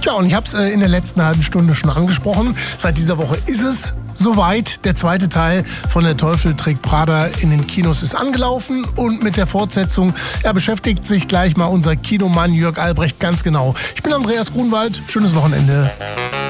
Tja, und ich habe es in der letzten halben Stunde schon angesprochen. Seit dieser Woche ist es soweit. Der zweite Teil von Der Teufel trägt Prada in den Kinos ist angelaufen. Und mit der Fortsetzung beschäftigt sich gleich mal unser Kinomann Jörg Albrecht ganz genau. Ich bin Andreas Grunwald. Schönes Wochenende.